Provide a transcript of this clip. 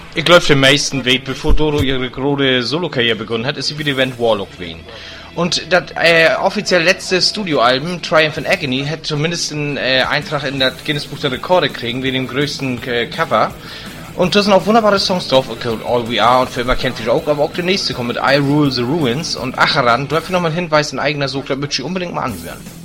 Ich glaube, den meisten weet, bevor Dodo ihre große Solo-Karriere begonnen hat, ist sie wieder Van Warlock gewesen. Und das offiziell letzte Studioalbum, Triumph and Agony, hat zumindest einen Eintrag in das Guinness-Buch der Rekorde kriegen, wegen dem größten Cover. Und da sind auch wunderbare Songs drauf, okay, All We Are und für immer kennt ihr auch, aber auch der nächste kommt mit I Rule the Ruins und Acheran, dafür nochmal ein Hinweis in eigener Suche, da würde ich unbedingt mal anhören.